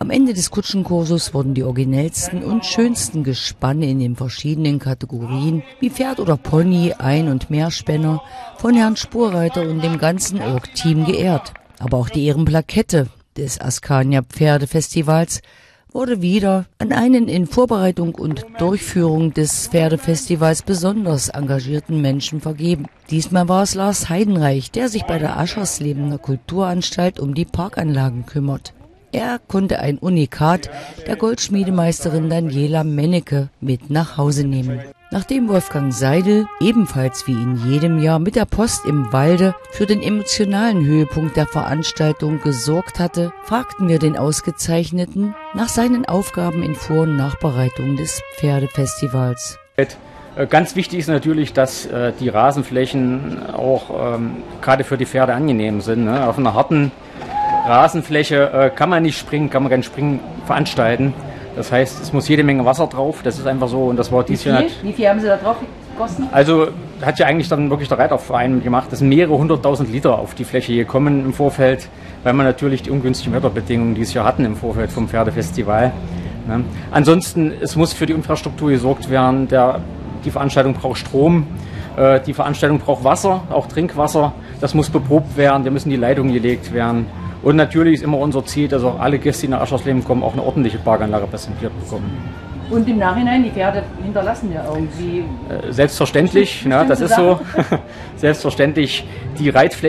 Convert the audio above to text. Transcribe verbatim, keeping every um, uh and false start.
Am Ende des Kutschenkurses wurden die originellsten und schönsten Gespanne in den verschiedenen Kategorien wie Pferd oder Pony, Ein- und Mehrspänner von Herrn Spurreiter und dem ganzen Org-Team geehrt. Aber auch die Ehrenplakette des Askania Pferdefestivals wurde wieder an einen in Vorbereitung und Durchführung des Pferdefestivals besonders engagierten Menschen vergeben. Diesmal war es Lars Heidenreich, der sich bei der Ascherslebener Kulturanstalt um die Parkanlagen kümmert. Er konnte ein Unikat der Goldschmiedemeisterin Daniela Mennecke mit nach Hause nehmen. Nachdem Wolfgang Seidel ebenfalls wie in jedem Jahr mit der Post im Walde für den emotionalen Höhepunkt der Veranstaltung gesorgt hatte, fragten wir den Ausgezeichneten nach seinen Aufgaben in Vor- und Nachbereitung des Pferdefestivals. Ganz wichtig ist natürlich, dass äh, die Rasenflächen auch ähm, gerade für die Pferde angenehm sind. Ne? Auf einer harten Rasenfläche äh, kann man nicht springen, kann man kein Springen veranstalten. Das heißt, es muss jede Menge Wasser drauf, das ist einfach so und das war dieses Jahr. Wie viel? Wie viel haben Sie da drauf gegossen? Also hat ja eigentlich dann wirklich der Reiterverein gemacht, es sind mehrere hunderttausend Liter auf die Fläche gekommen im Vorfeld, weil wir natürlich die ungünstigen Wetterbedingungen dieses Jahr hatten im Vorfeld vom Pferdefestival. Ne? Ansonsten, es muss für die Infrastruktur gesorgt werden, der, die Veranstaltung braucht Strom, äh, die Veranstaltung braucht Wasser, auch Trinkwasser, das muss beprobt werden, da müssen die Leitungen gelegt werden. Und natürlich ist immer unser Ziel, dass auch alle Gäste, die nach Aschersleben kommen, auch eine ordentliche Parkanlage präsentiert bekommen. Und im Nachhinein, die Pferde hinterlassen ja irgendwie... Selbstverständlich, ne, das ist so. Selbstverständlich, die Reitfläche